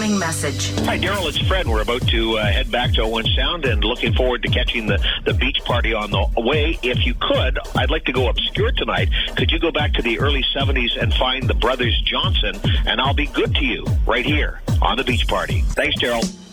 incoming message. Hi, Daryl, it's Fred. We're about to head back to Owen Sound and looking forward to catching the beach party on the way. If you could, I'd like to go obscure tonight. Could you go back to the early 70s and find the Brothers Johnson, and I'll be good to you right here on the beach party. Thanks, Daryl.